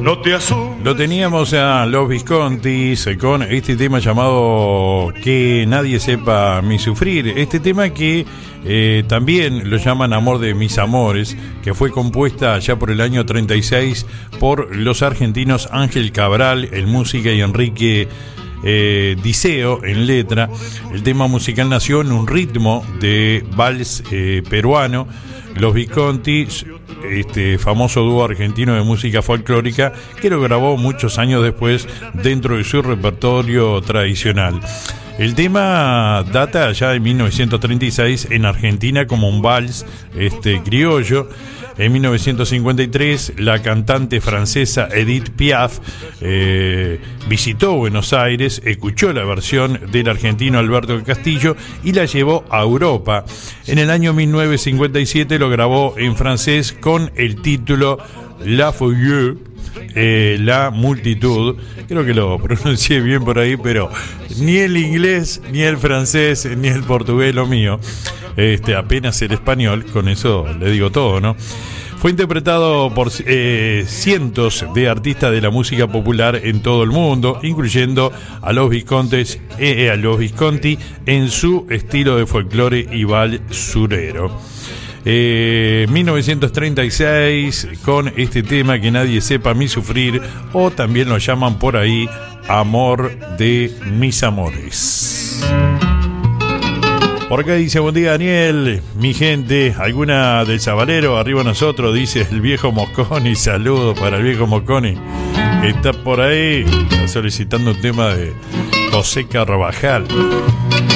No te asustes. Lo teníamos a los Viscontis con este tema llamado Que nadie sepa mi sufrir. Este tema que también lo llaman Amor de mis amores, que fue compuesta ya por el año 36 por los argentinos Ángel Cabral en música y Enrique Diceo en letra. El tema musical nació en un ritmo de vals peruano. Los Viscontis, este famoso dúo argentino de música folclórica, que lo grabó muchos años después dentro de su repertorio tradicional. El tema data ya de 1936 en Argentina como un vals criollo. En 1953 la cantante francesa Edith Piaf visitó Buenos Aires, escuchó la versión del argentino Alberto Castillo y la llevó a Europa. En el año 1957 lo grabó en francés con el título La Folie, la multitud. Creo que lo pronuncié bien por ahí, pero ni el inglés, ni el francés, ni el portugués lo mío. Apenas el español, con eso le digo todo, ¿no? Fue interpretado por cientos de artistas de la música popular en todo el mundo, incluyendo a los Visconti en su estilo de folclore y vals surero. 1936 con este tema Que nadie sepa mi sufrir, o también lo llaman por ahí Amor de mis amores. Por acá dice: buen día Daniel, mi gente, alguna del Sabalero, arriba nosotros, dice el viejo Mosconi. Saludos para el viejo Mosconi, que está por ahí, está solicitando un tema de José Carvajal.